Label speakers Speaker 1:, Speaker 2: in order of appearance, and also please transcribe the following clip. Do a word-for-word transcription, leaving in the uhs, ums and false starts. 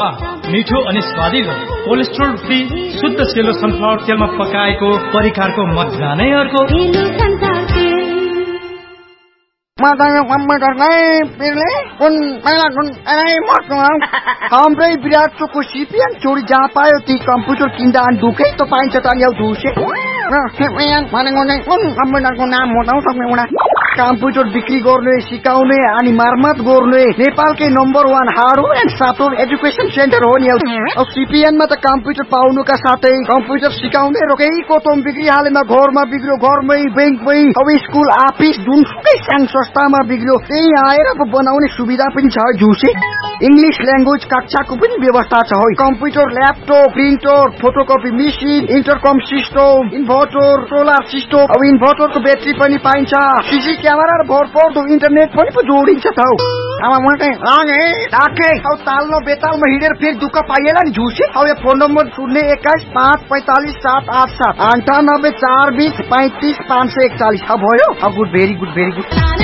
Speaker 1: वाह, मिठो अनि स्वादिलो कोलेस्ट्रोल फ्री शुद्ध सेलो सनफ्लावर तेलमा पकाएको परिकारको मजा नै अर्को।
Speaker 2: हाम्रै विराटको सिपिएन चोरी जहाँ पायो ती कम्प्युटर किन्दा अनि ढुकै त पाइन्छ त नि धुसे भनेको नाम बताउँ सक्ने उडा कम्प्युटर बिक्री गर्ने सिकाउने अनि मर्मत गर्ने नेपालकै number one hardware and software education centre हो नि। अब सिपिएनमा त कम्प्युटर पाउनुका साथै कम्प्युटर सिकाउने रोकैको तोम बिक्री हालेमा घरमा बिग्रियो घरमै बैंकमै अब स्कुल अफिस जुनसुकै सानो संस्थामा बिग्रियो त्यही आएर बनाउने सुविधा पनि छ जुसे। इंग्लिश ल्याङ्ग्वेज कक्षाको पनि व्यवस्था छ हो। Computer laptop printer photocopy machine इन्टरकम system inverter solar system अब इन्भर्टरको ब्याट्री पनि पाइन्छ सीसी क्यामेरा र भरपर्दो इन्टरनेट पनि पो जोडिन्छ त हौ। अब मलाई लागे डाके अब तालमा बेतालमा हिँडेर फेरि दुःख पाइएला नि झुसी। अब यो फोन नम्बर शून्य एक्काइस पाँच पैंतालीस सात आठ सात अन्ठानब्बे चार बीस पैंतीस पाँच सय एकचालीस अब भयो। अब good very good very good.